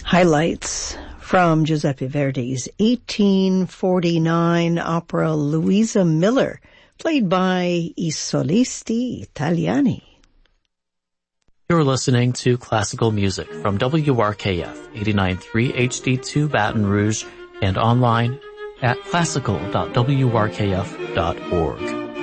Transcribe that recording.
Highlights from Giuseppe Verdi's 1849 opera Luisa Miller, played by I Solisti Italiani. You're listening to classical music from WRKF 89.3 HD2 Baton Rouge and online at classical.wrkf.org.